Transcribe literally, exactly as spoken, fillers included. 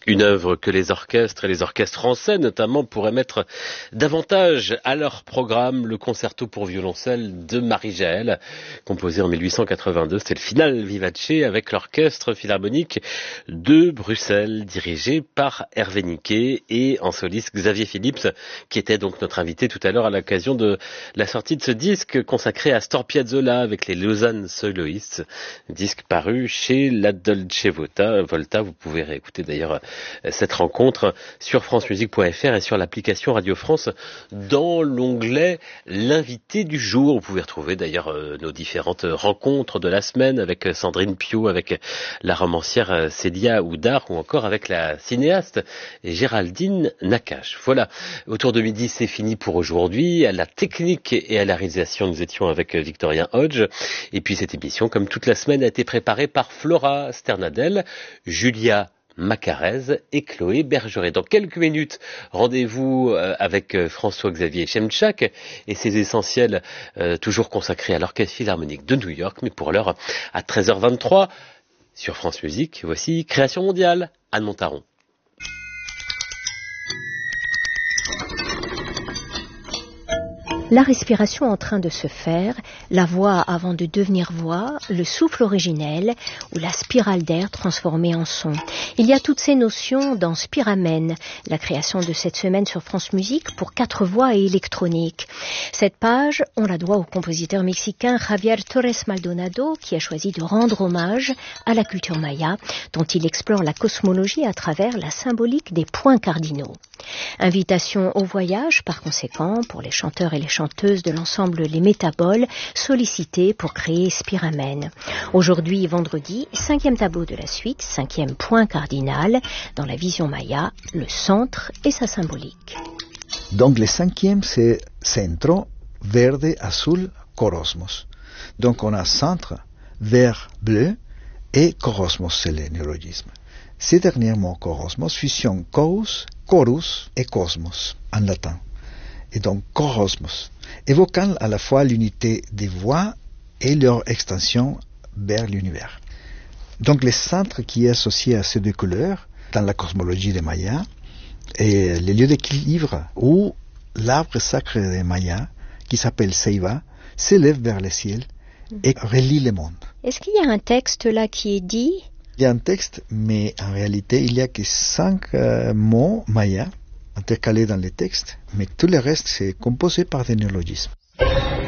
Une œuvre que les orchestres et les orchestres français notamment pourraient mettre davantage à leur programme, le concerto pour violoncelle de Marie-Jaël, composé en mille huit cent quatre-vingt-deux. C'était le Final Vivace avec l'orchestre philharmonique de Bruxelles, dirigé par Hervé Niquet et en soliste Xavier Phillips, qui était donc notre invité tout à l'heure à l'occasion de la sortie de ce disque consacré à Astor Piazzolla avec les Lausanne Soloists, disque paru chez la Dolce Volta. Volta. Vous pouvez réécouter d'ailleurs cette rencontre sur francemusique point f r et sur l'application Radio France dans l'onglet l'invité du jour. Vous pouvez retrouver d'ailleurs euh, nos différentes rencontres de la semaine avec Sandrine Piau, avec la romancière Célia Oudard ou encore avec la cinéaste Géraldine Nakache. Voilà, autour de midi c'est fini pour aujourd'hui. À la technique et à la réalisation nous étions avec Victorien Hodge et puis cette émission comme toute la semaine a été préparée par Flora Sternadel, Julia Macarez et Chloé Bergeret. Dans quelques minutes, rendez-vous avec François-Xavier Chemchak et ses essentiels euh, toujours consacrés à l'Orchestre Philharmonique de New York. Mais pour l'heure, à treize heures vingt-trois, sur France Musique, voici Création mondiale, Anne Montaron. La respiration en train de se faire, la voix avant de devenir voix, le souffle originel ou la spirale d'air transformée en son. Il y a toutes ces notions dans Spiramen, la création de cette semaine sur France Musique pour quatre voix et électronique. Cette page, on la doit au compositeur mexicain Javier Torres Maldonado qui a choisi de rendre hommage à la culture maya dont il explore la cosmologie à travers la symbolique des points cardinaux. Invitation au voyage, par conséquent, pour les chanteurs et les chanteuses de l'ensemble Les Métaboles, sollicités pour créer Spiramen. Aujourd'hui, vendredi, cinquième tableau de la suite, cinquième point cardinal, dans la vision maya, le centre et sa symbolique. Donc le cinquième, c'est centro, verde, azul, corosmos. Donc on a centre, vert, bleu, et corosmos, c'est le néologisme. Ces derniers mots, corosmos, fusionnent chorus, chorus et cosmos, en latin. Et donc corosmos, évoquant à la fois l'unité des voix et leur extension vers l'univers. Donc le centre qui est associé à ces deux couleurs, dans la cosmologie des Mayas, est le lieu d'équilibre où l'arbre sacré des Mayas, qui s'appelle Ceiba, s'élève vers le ciel et relie le monde. Est-ce qu'il y a un texte là qui est dit ? Il y a un texte, mais en réalité, il n'y a que cinq euh, mots mayas intercalés dans les textes, mais tout le reste, c'est composé par des néologismes.